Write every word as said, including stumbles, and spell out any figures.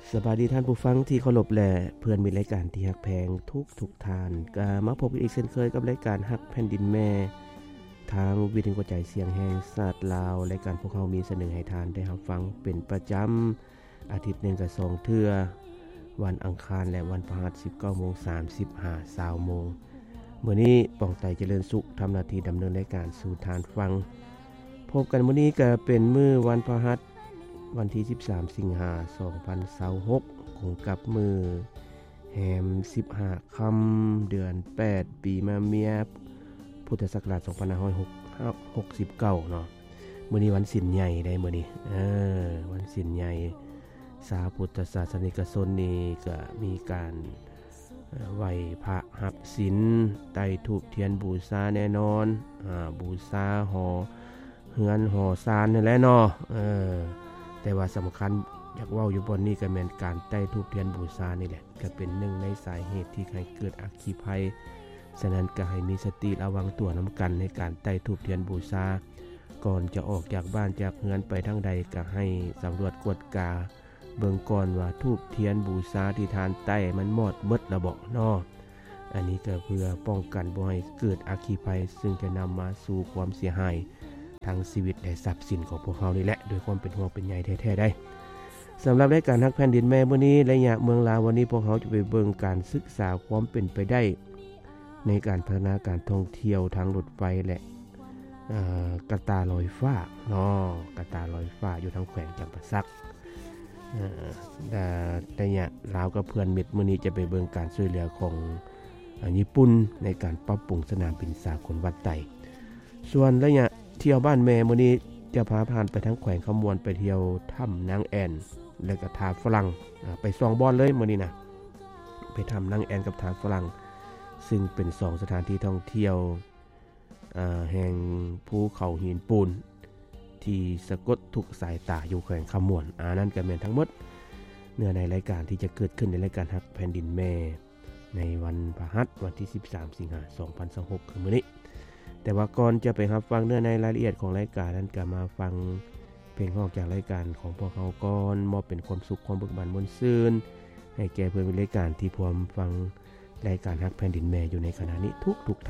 สบายดีท่านผู้ฟังที่เคารพและเพื่อนมีรายการที่ฮักแพงทุกทุกท่านก็มาพบกันอีกเช่นเคยกับรายการฮักแผ่นดินแม่ทางวิทยุกระจายเสียงแห่งชาติลาวรายการพวกเรามีเสนอให้ทานได้รับฟังเป็นประจำอาทิตย์หนึ่งก็สองเทื่อวันอังคารและวันพฤหัส สิบเก้าโมงสามสิบห้า น. ยี่สิบ น. มื้อนี้ป้องไตเจริญสุขทำหน้าที่ดำเนินรายการสู่ทานฟังพบกันมื้อนี้ก็เป็นมื้อวันพฤหัสวันที่สิบสามสิงหาคมสองพันยี่สิบหกคงกับมือแฮมสิบห้าค่ำเดือนแปดปีมะเมียพุทธศักราชสองพันห้าร้อยหกสิบเก้าเนาะมื้อนี้วันศีลใหญ่ได้มื้อนี้เออวันศีลใหญ่สาพุทธศาสนิกชนนี่ก็มีการไหว้พระรับศีลไต้ธูปเทียนบูชาแน่นอนอ่าบูชาหอเฮือนหอศาลนี่แหละเนาะเออแต่ว่าสำคัญอยากเว้าอยู่บนนี้ก็แม่นการไต้ธูปเทียนบูชานี่แหละก็เป็นหนึ่งในสาเหตุที่ให้เกิดอัคคีภัยฉะนั้นก็ให้มีสติระวังตัวนํากันในการไต้ธูปเทียนบูชาก่อนจะออกจากบ้านจากเฮือนไปทางใดก็ให้สำรวจกวดกาเบิ่งก่อนว่าธูปเทียนบูชาที่ทานไต้มันหมดหมดแล้วบ่เนาะอันนี้ก็เพื่อป้องกันบ่ให้เกิดอัคคีภัยซึ่งจะนํามาสู่ความเสียหายทางชีวิตและทรัพย์สินของพวกเรานี่แหละด้วยความเป็นห่วงเป็นใยแท้ๆได้สำหรับรายการฮักแผ่นดินแม่มื้อนี้ระยะเมืองลาววันนี้พวกเราจะไปเบิ่งการศึกษาความเป็นไปได้ในการพัฒนาการท่องเที่ยวทางรถไฟและเอ่อกระตาลอยฟ้าเนาะกระตาลอยฟ้าอยู่ทางแขวงจำปาสักเอ่อแต่ระยะลาวกับเพื่อนมิตรมื้อนี้จะไปเบิ่งการช่วยเหลือของญี่ปุ่นในการปรับปรุงสนามบินสากลวัดไต่ส่วนระยะเที่ยวบ้านแม่มื้อนี้จะพาผ่านไปทั้งแขวงขมวนไปเที่ยวถ้ำนางแอนและก็ทาฝรั่งไปสองบอนเลยมื้อนี้นะไปถ้ำนางแอนกับทาฝรั่งซึ่งเป็นสองสถานที่ท่องเที่ยวอ่าแห่งภูเขาหินปูนที่สะกดทุกสายตาอยู่แขวงขมวนอ่านั่นก็แม่นทั้งหมดเนื้อในรายการที่จะเกิดขึ้นในรายการฮักแผ่นดินแม่ในวันพฤหัสวันที่สิบสามสิงหาคมสองพันยี่สิบหกคือมื้อนี้แต่ว่าก่อนจะไปรับฟังเนื้อในรายละเอียดของรายการนั้นก็มาฟังเพลงของจากรายการของพวกเราก่อนมอบเป็นความสุขความเบิกบานมนต์ซื่นให้แก่เพื่อนรายการที่พร้อมฟังรายการฮักแผ่นดินแม่อยู่ในขณะนี้ทุกๆ